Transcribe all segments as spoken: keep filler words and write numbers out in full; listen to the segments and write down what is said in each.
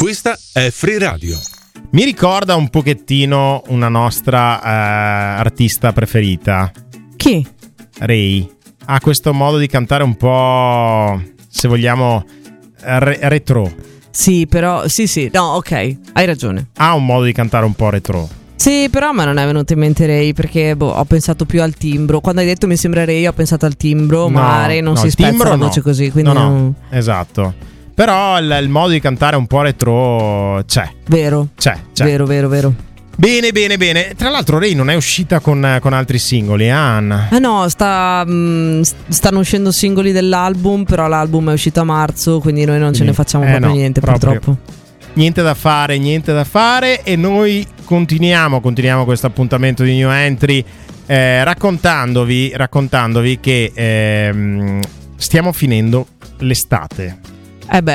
Questa è Free Radio. Mi ricorda un pochettino una nostra uh, artista preferita. Chi? Ray. Ha questo modo di cantare un po', se vogliamo, re- retro. Sì, però, sì, sì, no, ok, hai ragione. Ha un modo di cantare un po' retro. Sì, però a me non è venuto in mente Ray, perché boh, ho pensato più al timbro. Quando hai detto mi sembra Ray, ho pensato al timbro, no, ma Ray non no, si spezza la voce no. così, quindi no, no, non... esatto. Però il, il modo di cantare un po' retro c'è. Vero. C'è, c'è. Vero, vero, vero. Bene, bene, bene. Tra l'altro Ray non è uscita con, con altri singoli, eh, Anna? Ah no, sta, mh, stanno uscendo singoli dell'album, però l'album è uscito a marzo, quindi noi non quindi, ce ne facciamo eh proprio no, niente, proprio. purtroppo. Niente da fare, niente da fare. E noi continuiamo, continuiamo questo appuntamento di New Entry eh, raccontandovi, raccontandovi che eh, stiamo finendo l'estate. Eh beh,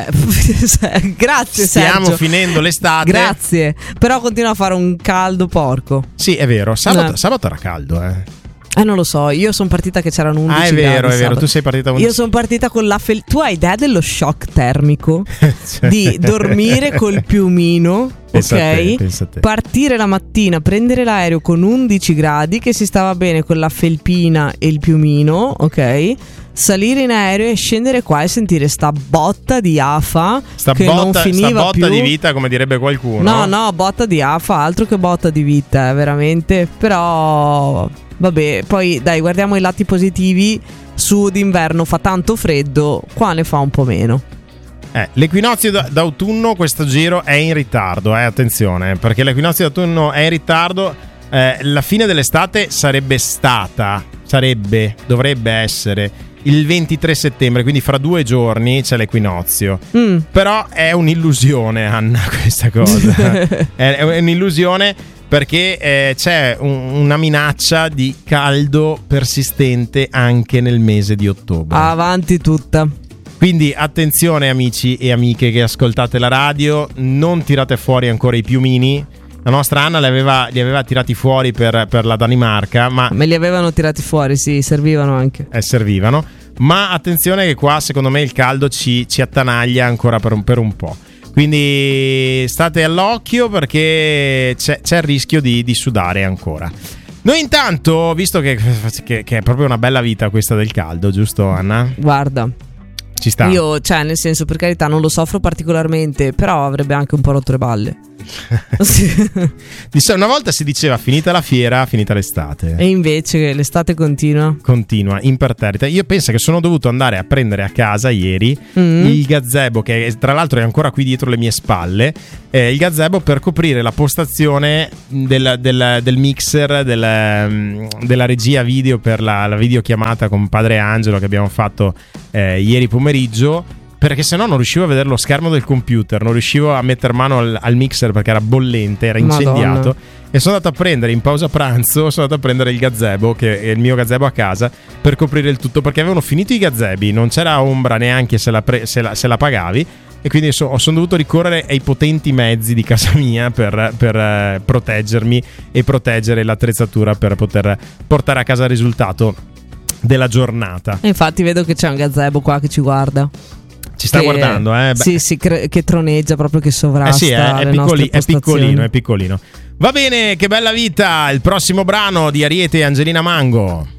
grazie Stiamo Sergio. finendo l'estate. Grazie. Però continua a fare un caldo porco. Sì, è vero. Sabato, no. sabato era caldo, eh. Eh, non lo so. Io sono partita che c'erano undici gradi. Ah, è vero, gradi è vero. sabato. Tu sei partita undici. Io sono partita con la fel- Tu hai idea dello shock termico? Cioè. Di dormire col piumino. Pensa ok, a te, pensa a te. Partire la mattina, prendere l'aereo con undici gradi, che si stava bene con la felpina e il piumino, ok? Salire in aereo e scendere qua e sentire sta botta di afa sta che botta, non finiva sta botta più. di vita, come direbbe qualcuno. No, no, botta di afa, altro che botta di vita, veramente. Però vabbè, poi dai, guardiamo i lati positivi. Su d'inverno fa tanto freddo, qua ne fa un po' meno. Eh, l'equinozio d'autunno questo giro è in ritardo, eh, attenzione, perché l'equinozio d'autunno è in ritardo. Eh, la fine dell'estate sarebbe stata, sarebbe, dovrebbe essere il ventitré settembre, quindi fra due giorni c'è l'equinozio. Mm. Però è un'illusione, Anna, questa cosa. è, è un'illusione perché eh, c'è un, una minaccia di caldo persistente anche nel mese di ottobre. Avanti tutta. Quindi attenzione amici e amiche che ascoltate la radio, non tirate fuori ancora i piumini. La nostra Anna li aveva, li aveva tirati fuori per, per la Danimarca, ma me li avevano tirati fuori, sì, servivano anche. Eh, servivano. Ma attenzione che qua secondo me il caldo ci, ci attanaglia ancora per un, per un po'. Quindi state all'occhio perché c'è, c'è il rischio di, di sudare ancora. Noi intanto, visto che, che, che è proprio una bella vita questa del caldo, giusto Anna? Guarda, ci sta. Io, cioè, nel senso, per carità, non lo soffro particolarmente, però avrebbe anche un po' rotto le balle. Una volta si diceva finita la fiera, finita l'estate. E invece l'estate continua. Continua, imperterrita. Io penso che sono dovuto andare a prendere a casa ieri mm. il gazebo, che tra l'altro è ancora qui dietro le mie spalle, eh, il gazebo per coprire la postazione del, del, del mixer, del, della regia video per la, la videochiamata con Padre Angelo che abbiamo fatto eh, ieri pomeriggio. Perché sennò non riuscivo a vedere lo schermo del computer, non riuscivo a mettere mano al, al mixer perché era bollente, era incendiato. Madonna. E sono andato a prendere in pausa pranzo, sono andato a prendere il gazebo, che è il mio gazebo a casa, per coprire il tutto, perché avevano finito i gazebi, non c'era ombra neanche se la, pre, se la, se la pagavi. E quindi so, sono dovuto ricorrere ai potenti mezzi di casa mia per, per eh, proteggermi e proteggere l'attrezzatura per poter portare a casa il risultato della giornata. E infatti vedo che c'è un gazebo qua che ci guarda. Ci sta che, guardando, eh? Beh. Sì, sì, cre- che troneggia proprio, che sovrasta. Eh sì, è, è, le piccoli, è piccolino, è piccolino. Va bene, che bella vita. Il prossimo brano di Ariete e Angelina Mango.